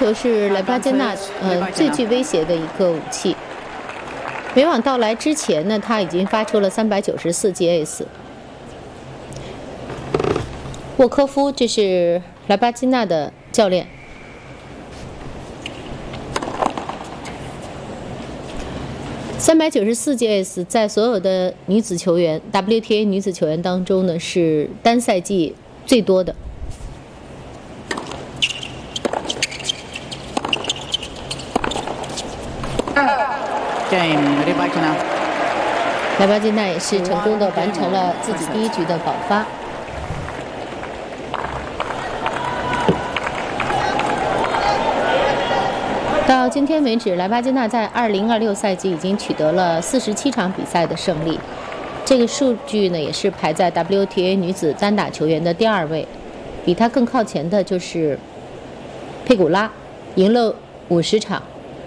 球是莱巴金纳最具威胁的一个武器。美网到来之前呢，他已经发出了394记 ace。沃科夫，这是莱巴金纳的教练。394记 ace 在所有的女子球员 WTA 女子球员当中呢，是单赛季最多的。莱巴金纳也是成功的完成了自己第一局的保发。到今天为止，莱巴金纳在2026赛季已经取得了47场比赛的胜利，这个数据呢也是排在 WTA 女子单打球员的第2位，比她更靠前的就是佩古拉，赢了50场。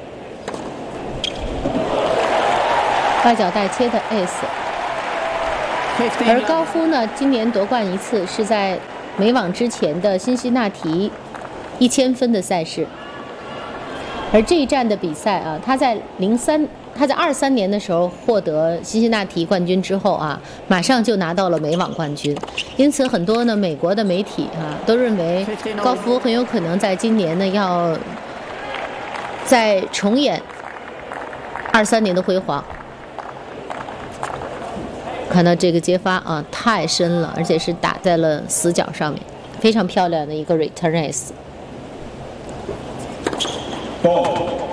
外脚带切的 ace， 而高夫呢，今年夺冠一次是在美网之前的辛辛那提1000分的赛事。而这一站的比赛啊，他在23年的时候获得辛辛那提冠军之后啊，马上就拿到了美网冠军。因此，很多呢美国的媒体啊都认为高夫很有可能在今年呢要再重演23年的辉煌。看到这个接发啊，太深了，而且是打在了死角上面，非常漂亮的一个 return ace。